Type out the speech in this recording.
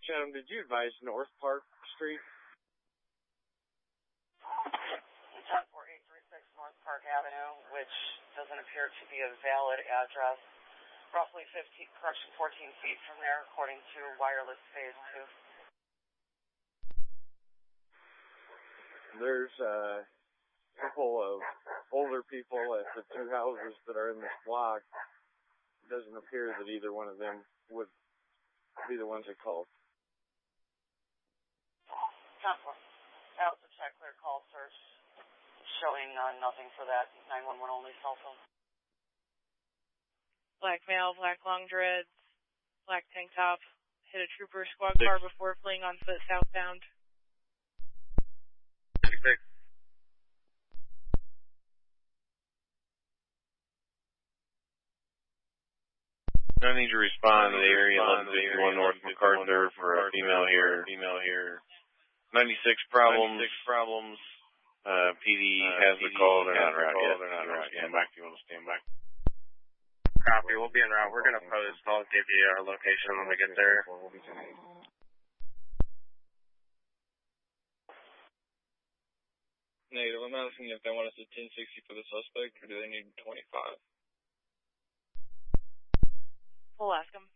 Chatham, did you advise North Park Street? 10836 North Park Avenue, which doesn't appear to be a valid address. Roughly 14 feet from there, according to wireless phase 2. There's a couple of older people at the two houses that are in this block. It doesn't appear that either one of them would be the ones that called. Temple. That was a check clear call search showing nothing for that 911 only cell phone. Black male, black long dreads, black tank top, hit a trooper squad car before fleeing on foot southbound. 66. I need to respond to the area 1151 North MacArthur for a female here. 96 problems. PD has the call. They're not out yet. Stand back. You want to stand back? Copy. We'll be en route. We're going to post. I'll give you our location when we get there. Negative. I'm asking if they want us at 1060 for the suspect, or do they need 25? We'll ask them.